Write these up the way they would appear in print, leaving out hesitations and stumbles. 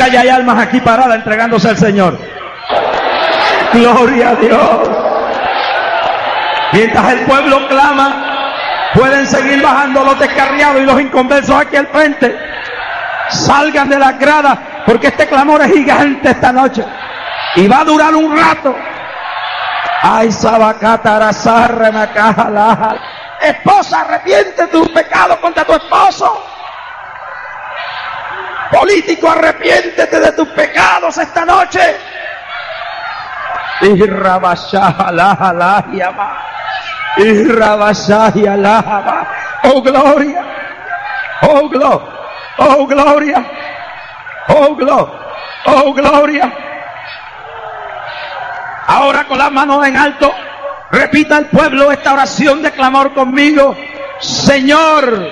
Ya hay almas aquí paradas entregándose al Señor. Gloria a Dios. Mientras el pueblo clama, pueden seguir bajando los descarriados y los inconversos aquí al frente. Salgan de las gradas, porque este clamor es gigante esta noche y va a durar un rato. Ay, sabacatarazarre macajalaja. Esposa, arrepiente de tu pecado contra tu esposo. Político, arrepiéntete de tus pecados esta noche. Oh gloria, oh gloria, oh gloria, oh gloria, oh gloria. Ahora con las manos en alto, repita el pueblo esta oración de clamor conmigo. Señor,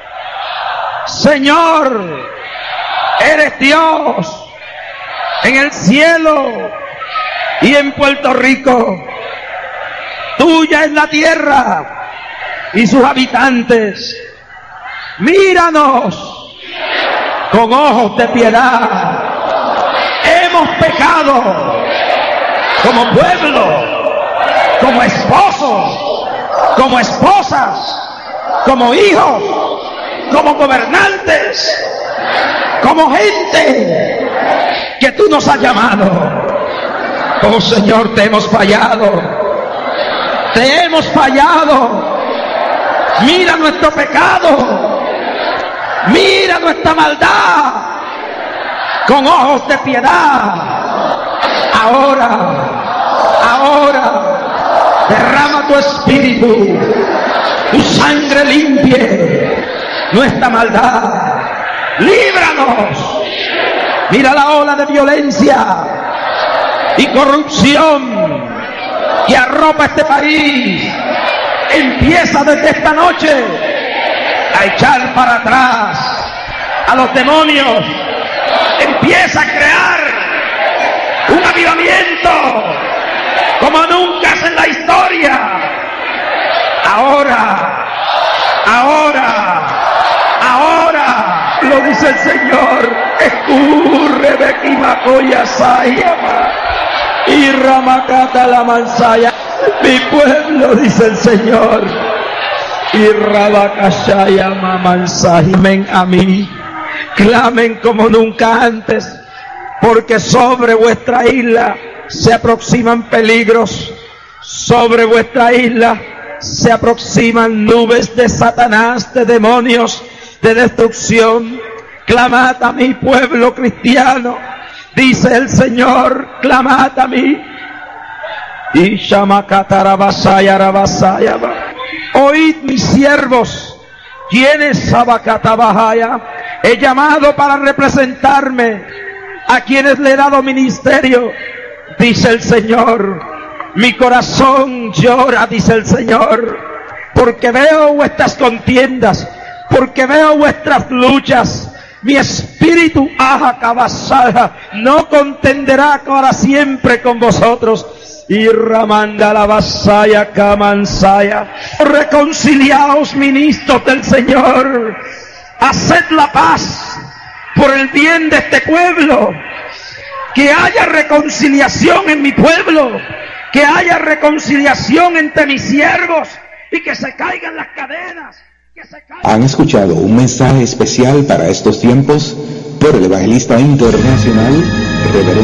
Señor, eres Dios en el cielo y en Puerto Rico. Tuya es la tierra y sus habitantes. Míranos con ojos de piedad. Hemos pecado como pueblo, como esposos, como esposas, como hijos, como gobernantes, como gente que tú nos has llamado. Oh Señor, te hemos fallado. Te hemos fallado. Mira nuestro pecado. Mira nuestra maldad. Con ojos de piedad. Ahora, derrama tu espíritu. Tu sangre limpie nuestra maldad. Líbranos. Mira la ola de violencia y corrupción que arropa este país. Empieza desde esta noche a echar para atrás a los demonios. Empieza a crear un avivamiento como nunca en la historia. Ahora, lo dice el Señor. Escurre de Kimacoya Sayama y Ramacata la Mansaya. Mi pueblo, dice el Señor, y Rabacashaya Mamansahimen a mí. Clamen como nunca antes, porque sobre vuestra isla se aproximan peligros. Sobre vuestra isla se aproximan nubes de Satanás, de demonios, de destrucción. Clamad a mi pueblo cristiano, dice el Señor, clamad a mí. Y Shamakatarabasaya Rabasaya. Oíd mis siervos, quienes Sabakatabahaya he llamado para representarme, a quienes le he dado ministerio, dice el Señor. Mi corazón llora, dice el Señor, porque veo vuestras contiendas, porque veo vuestras luchas. Mi espíritu, no contenderá para siempre con vosotros. Y Ramanda la vasaya Kamansaya. Reconciliaos, ministros del Señor. Haced la paz por el bien de este pueblo. Que haya reconciliación en mi pueblo. Que haya reconciliación entre mis siervos. Y que se caigan las cadenas. Han escuchado un mensaje especial para estos tiempos por el evangelista internacional, Reverendo